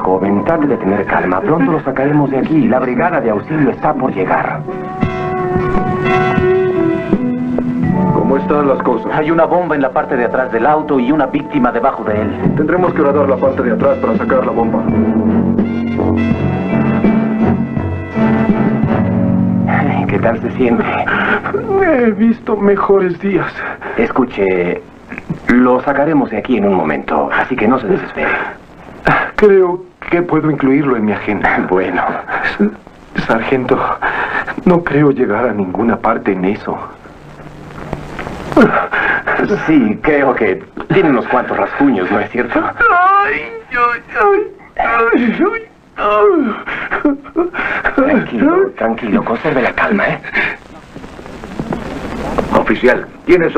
joven. Trate de tener calma. Pronto lo sacaremos de aquí. La brigada de auxilio está por llegar. ¿Cómo están las cosas? Hay una bomba en la parte de atrás del auto y una víctima debajo de él. Tendremos que horadar la parte de atrás para sacar la bomba. ¿Qué tal se siente? He visto mejores días. Escuche, lo sacaremos de aquí en un momento, así que no se desespere. Creo que puedo incluirlo en mi agenda. Bueno. Sargento, no creo llegar a ninguna parte en eso. Sí, creo que tiene unos cuantos rasguños, ¿no es cierto? Tranquilo, tranquilo, conserve la calma, ¿eh? Oficial, ¿tienes